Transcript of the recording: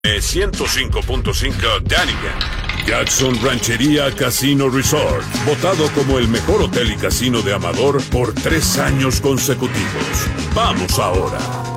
105.5 Danigan. Jackson Ranchería Casino Resort, votado como el mejor hotel y casino de Amador por 3 años consecutivos. Vamos ahora.